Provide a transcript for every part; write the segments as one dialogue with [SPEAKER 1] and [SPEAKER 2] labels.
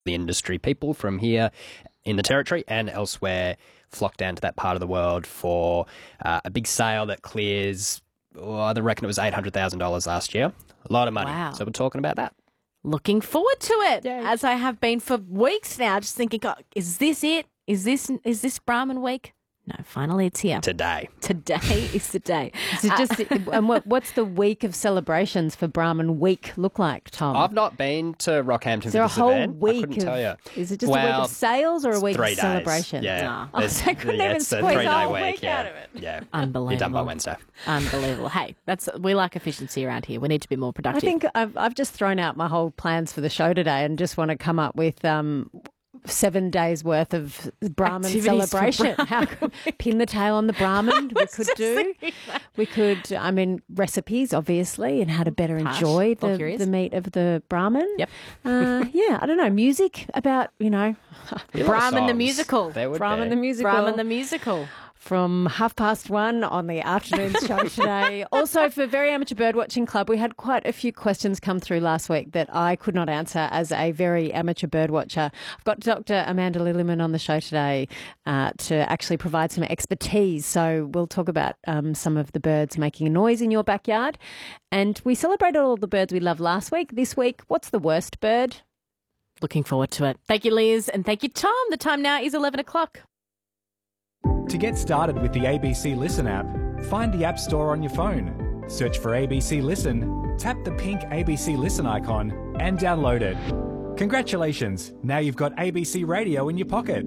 [SPEAKER 1] the industry. People from here in the Territory and elsewhere flock down to that part of the world for a big sale that clears, I reckon it was $800,000 last year. A lot of money.
[SPEAKER 2] Wow.
[SPEAKER 1] So we're talking about that.
[SPEAKER 2] Looking forward to it,
[SPEAKER 1] Yay.
[SPEAKER 2] as I have been for weeks now, just thinking, God, is this it? Is this Brahman Week? No, finally it's here.
[SPEAKER 1] Today.
[SPEAKER 2] Today is the day.
[SPEAKER 3] Is it just, and what's the week of celebrations for Brahman Week look like, Tom?
[SPEAKER 1] I've not been to Rockhampton
[SPEAKER 3] is there
[SPEAKER 1] for
[SPEAKER 3] a
[SPEAKER 1] this
[SPEAKER 3] whole
[SPEAKER 1] event. I
[SPEAKER 3] week
[SPEAKER 1] couldn't tell you.
[SPEAKER 3] Is it just a week of sales or a week
[SPEAKER 1] 3
[SPEAKER 3] of
[SPEAKER 1] days.
[SPEAKER 3] celebration?
[SPEAKER 1] Yeah.
[SPEAKER 3] Oh, so I couldn't even
[SPEAKER 1] it's a
[SPEAKER 3] squeeze a
[SPEAKER 1] 3-day
[SPEAKER 3] whole
[SPEAKER 1] week.
[SPEAKER 3] week
[SPEAKER 1] Yeah.
[SPEAKER 3] out of it.
[SPEAKER 1] Yeah.
[SPEAKER 2] Unbelievable.
[SPEAKER 1] You're done by Wednesday.
[SPEAKER 2] Unbelievable. Hey, we like efficiency around here. We need to be more
[SPEAKER 3] I
[SPEAKER 2] productive.
[SPEAKER 3] think I've just thrown out my whole plans for the show today and just want to come up with 7 days worth of Brahman
[SPEAKER 2] Activities for
[SPEAKER 3] celebration. How could pin the tail on the Brahman? We could, recipes obviously, and how to better enjoy the meat of the Brahman.
[SPEAKER 2] Yep.
[SPEAKER 3] I don't know, music about
[SPEAKER 1] A lot of
[SPEAKER 2] Brahman the
[SPEAKER 1] songs.
[SPEAKER 2] musical.
[SPEAKER 1] There would
[SPEAKER 3] Brahman
[SPEAKER 1] be.
[SPEAKER 3] the musical.
[SPEAKER 2] Brahman the musical.
[SPEAKER 3] From 1:30 on the afternoon show today. Also, for Very Amateur Birdwatching Club, we had quite a few questions come through last week that I could not answer as a very amateur birdwatcher. I've got Dr. Amanda Lilliman on the show today to actually provide some expertise. So we'll talk about some of the birds making a noise in your backyard. And we celebrated all the birds we loved last week. This week, what's the worst bird?
[SPEAKER 2] Looking forward to it. Thank you, Liz, and thank you, Tom. The time now is 11 o'clock.
[SPEAKER 4] To get started with the ABC Listen app, find the App Store on your phone. Search for ABC Listen, tap the pink ABC Listen icon, and download it. Congratulations! Now you've got ABC Radio in your pocket.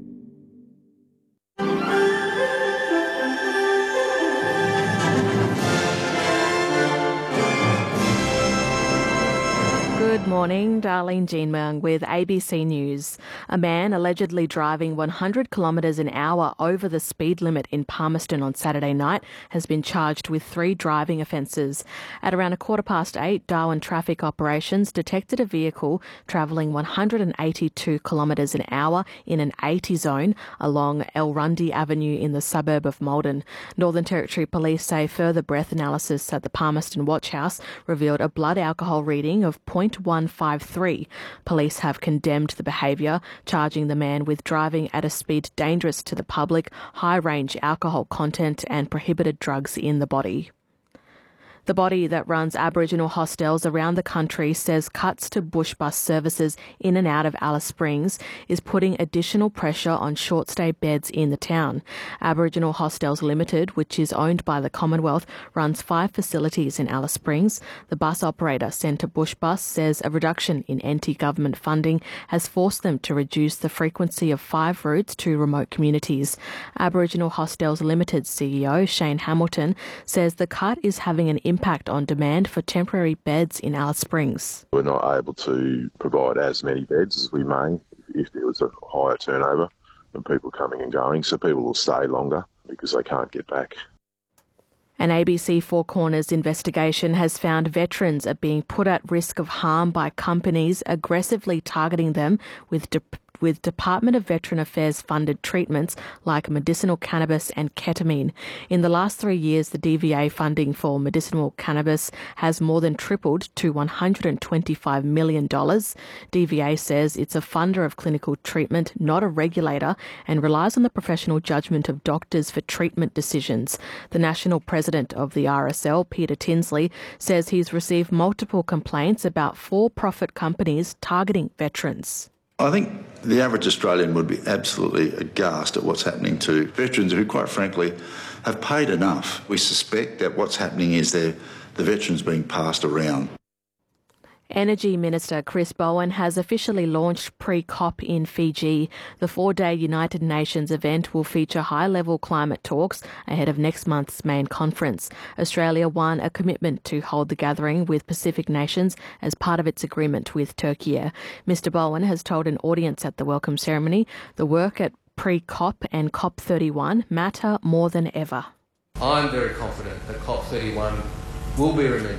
[SPEAKER 2] Good morning, Darlene Jeanmung with ABC News. A man allegedly driving 100 kilometres an hour over the speed limit in Palmerston on Saturday night has been charged with 3 driving offences. At around 8:15, Darwin Traffic Operations detected a vehicle travelling 182 kilometres an hour in an 80 zone along El Rundy Avenue in the suburb of Maldon. Northern Territory Police say further breath analysis at the Palmerston Watch House revealed a blood alcohol reading of 0.153. Police have condemned the behaviour, charging the man with driving at a speed dangerous to the public, high-range alcohol content and prohibited drugs in the body. The body that runs Aboriginal hostels around the country says cuts to bush bus services in and out of Alice Springs is putting additional pressure on short stay beds in the town. Aboriginal Hostels Limited, which is owned by the Commonwealth, runs 5 facilities in Alice Springs. The bus operator, Centre Bush Bus, says a reduction in anti-government funding has forced them to reduce the frequency of 5 routes to remote communities. Aboriginal Hostels Limited CEO Shane Hamilton says the cut is having an impact on demand for temporary beds in Alice Springs.
[SPEAKER 5] We're not able to provide as many beds as we may if there was a higher turnover and people coming and going, so people will stay longer because they can't get back.
[SPEAKER 2] An ABC Four Corners investigation has found veterans are being put at risk of harm by companies aggressively targeting them with Department of Veteran Affairs funded treatments like medicinal cannabis and ketamine. In the last 3 years, the DVA funding for medicinal cannabis has more than tripled to $125 million. DVA says it's a funder of clinical treatment, not a regulator, and relies on the professional judgment of doctors for treatment decisions. The national president of the RSL, Peter Tinsley, says he's received multiple complaints about for-profit companies targeting veterans.
[SPEAKER 6] I think the average Australian would be absolutely aghast at what's happening to veterans who, quite frankly, have paid enough. We suspect that what's happening is the veterans being passed around.
[SPEAKER 2] Energy Minister Chris Bowen has officially launched Pre-COP in Fiji. The 4-day United Nations event will feature high-level climate talks ahead of next month's main conference. Australia won a commitment to hold the gathering with Pacific nations as part of its agreement with Turkey. Mr Bowen has told an audience at the welcome ceremony the work at Pre-COP and COP31 matter more than ever.
[SPEAKER 7] I'm very confident that COP31 will be remembered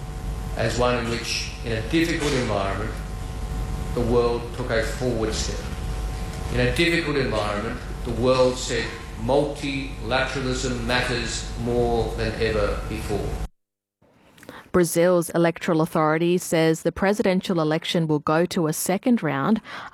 [SPEAKER 7] as one in which, in a difficult environment, the world took a forward step. In a difficult environment, the world said multilateralism matters more than ever before.
[SPEAKER 2] Brazil's electoral authority says the presidential election will go to a second round